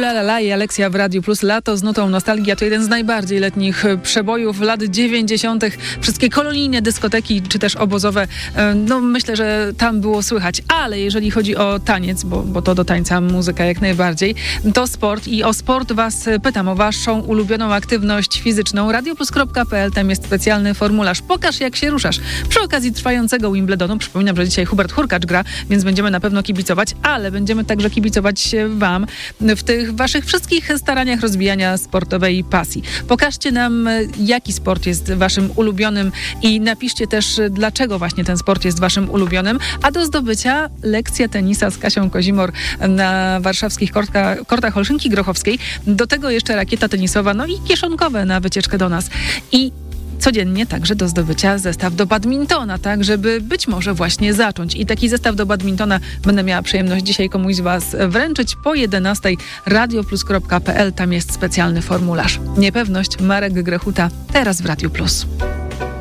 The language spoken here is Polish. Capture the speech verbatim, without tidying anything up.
la la la i Aleksja w Radiu Plus. Lato z nutą nostalgia to jeden z najbardziej letnich przebojów lat dziewięćdziesiątych. Wszystkie kolonijne dyskoteki, czy też obozowe, no myślę, że tam było słychać. Ale jeżeli chodzi o taniec, bo, bo to do tańca muzyka jak najbardziej, to sport i o sport was pytam, o waszą ulubioną aktywność fizyczną. radioplus kropka pe el, tam jest specjalny formularz. Pokaż, jak się ruszasz. Przy okazji trwającego Wimbledonu, przypominam, że dzisiaj Hubert Hurkacz gra, więc będziemy na pewno kibicować, ale będziemy także kibicować wam w tych waszych wszystkich staraniach rozwijania sportowej pasji. Pokażcie nam, jaki sport jest waszym ulubionym i napiszcie też, dlaczego właśnie ten sport jest waszym ulubionym. A do zdobycia lekcja tenisa z Kasią Kozimor na warszawskich kortka, kortach Olszynki Grochowskiej. Do tego jeszcze rakieta tenisowa, no i kieszonkowe na wycieczkę do nas. I codziennie także do zdobycia zestaw do badmintona, tak, żeby być może właśnie zacząć. I taki zestaw do badmintona będę miała przyjemność dzisiaj komuś z was wręczyć po jedenastej. radioplus kropka pe el, tam jest specjalny formularz. Niepewność, Marek Grechuta, teraz w Radiu Plus.